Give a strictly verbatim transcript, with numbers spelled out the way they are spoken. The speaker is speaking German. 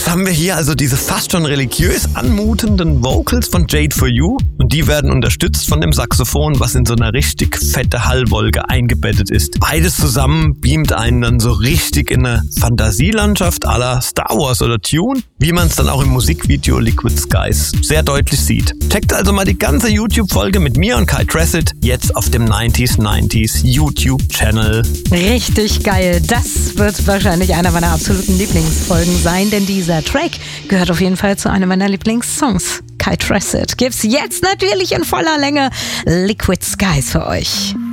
Jetzt haben wir hier also diese fast schon religiös anmutenden Vocals von Jade For You und die werden unterstützt von dem Saxophon, was in so einer richtig fette Hallwolke eingebettet ist. Beides zusammen beamt einen dann so richtig in eine Fantasielandschaft à la Star Wars oder Tune, wie man es dann auch im Musikvideo Liquid Skies sehr deutlich sieht. Checkt also mal die ganze YouTube-Folge mit mir und Kai Tressett jetzt auf dem neunzig neunzig YouTube-Channel. Richtig geil. Das wird wahrscheinlich einer meiner absoluten Lieblingsfolgen sein, denn dieser Track gehört auf jeden Fall zu einem meiner Lieblingssongs. Kai Tressett gibt's jetzt natürlich in voller Länge Liquid Skies für euch.